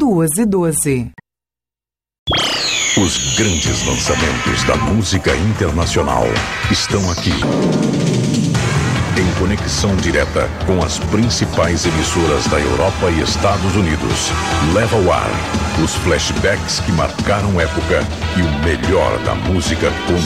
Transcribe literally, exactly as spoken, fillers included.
duas e doze. Os grandes lançamentos da música internacional estão aqui. Em conexão direta com as principais emissoras da Europa e Estados Unidos. Leva ao ar os flashbacks que marcaram época e o melhor da música contemporânea.